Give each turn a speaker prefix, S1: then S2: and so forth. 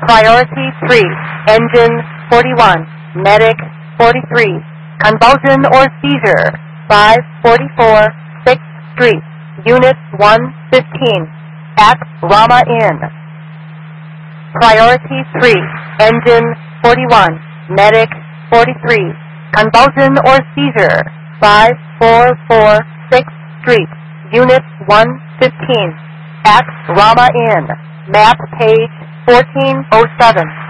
S1: Priority 3, Engine 41, Medic 43, Convulsion or seizure, 544 6th Street, Unit 115, at Rama Inn. Priority 3, Engine 41, Medic 43, Convulsion or seizure, 544 6th Street, Unit 115, at Rama Inn. Map page 1407.